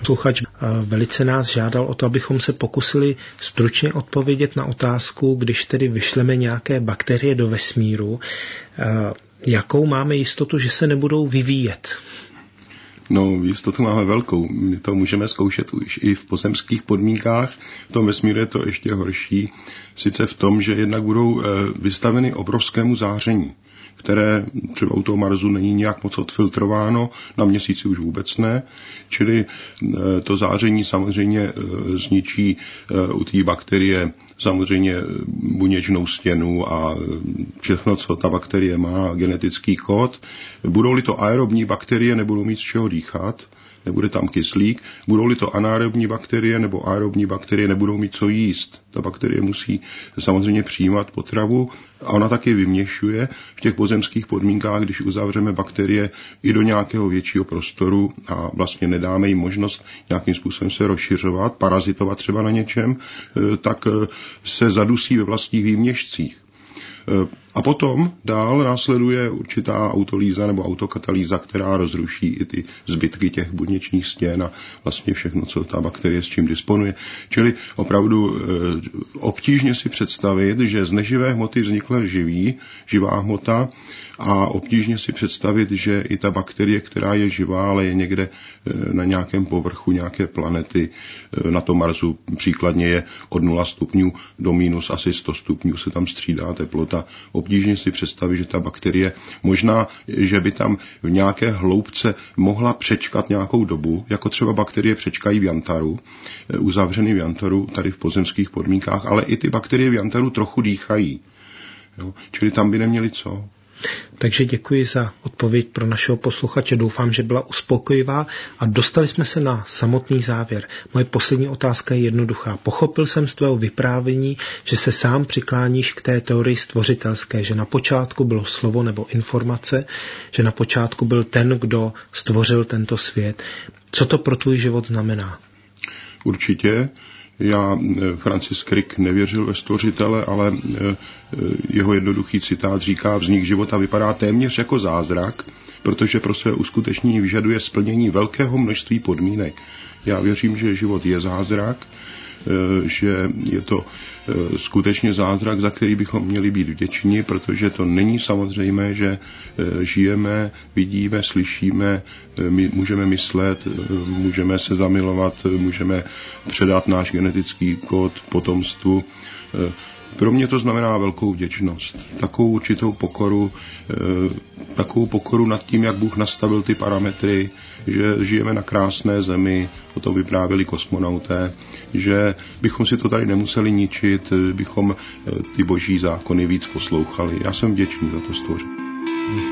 Posluchač velice nás žádal o to, abychom se pokusili stručně odpovědět na otázku, když tedy vyšleme nějaké bakterie do vesmíru, jakou máme jistotu, že se nebudou vyvíjet? No, jistotu máme velkou. My to můžeme zkoušet už i v pozemských podmínkách. V tom vesmíru je to ještě horší. Sice v tom, že jednak budou vystaveny obrovskému záření, které třeba u toho Marsu není nějak moc odfiltrováno, na Měsíci už vůbec ne. Čili to záření samozřejmě zničí u té bakterie samozřejmě buněčnou stěnu a všechno, co ta bakterie má, genetický kód. Budou-li to aerobní bakterie, nebudou mít z čeho dýchat, nebude tam kyslík. Budou-li to anaerobní bakterie nebo aerobní bakterie, nebudou mít co jíst. Ta bakterie musí samozřejmě přijímat potravu a ona taky vyměšuje v těch pozemských podmínkách, když uzavřeme bakterie i do nějakého většího prostoru a vlastně nedáme jim možnost nějakým způsobem se rozšiřovat, parazitovat třeba na něčem, tak se zadusí ve vlastních výměšcích. A potom dál následuje určitá autolýza nebo autokatalýza, která rozruší i ty zbytky těch buněčných stěn a vlastně všechno, co ta bakterie s čím disponuje. Čili opravdu obtížně si představit, že z neživé hmoty vznikla živá hmota a obtížně si představit, že i ta bakterie, která je živá, ale je někde na nějakém povrchu nějaké planety, na tom Marsu příkladně je od 0 stupňů do minus asi 100 stupňů se tam střídá teplota. Obtížně si představit, že ta bakterie možná, že by tam v nějaké hloubce mohla přečkat nějakou dobu, jako třeba bakterie přečkají v jantaru, uzavřený v jantaru tady v pozemských podmínkách, ale i ty bakterie v jantaru trochu dýchají. Jo? Čili tam by neměli co. Takže děkuji za odpověď pro našeho posluchače. Doufám, že byla uspokojivá a dostali jsme se na samotný závěr. Moje poslední otázka je jednoduchá. Pochopil jsem z tvého vyprávění, že se sám přikláníš k té teorii stvořitelské, že na počátku bylo slovo nebo informace, že na počátku byl ten, kdo stvořil tento svět. Co to pro tvůj život znamená? Určitě. Francis Crick nevěřil ve stvořitele, ale jeho jednoduchý citát říká, vznik života vypadá téměř jako zázrak, protože pro své uskutečnění vyžaduje splnění velkého množství podmínek. Já věřím, že život je zázrak, že je to skutečně zázrak, za který bychom měli být vděční, protože to není samozřejmé, že žijeme, vidíme, slyšíme, my můžeme myslet, můžeme se zamilovat, můžeme předat náš genetický kód potomstvu. Pro mě to znamená velkou vděčnost, takovou určitou pokoru nad tím, jak Bůh nastavil ty parametry, že žijeme na krásné zemi, o tom vyprávěli kosmonauté, že bychom si to tady nemuseli ničit, bychom ty boží zákony víc poslouchali. Já jsem vděčný za to stvoření.